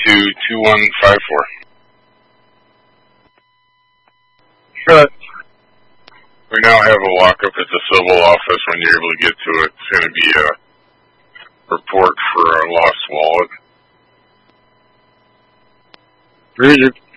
982-2154. Good. We now have a walk-up at the civil office. When you're able to get to it, it's going to be a report for a lost wallet. Read it.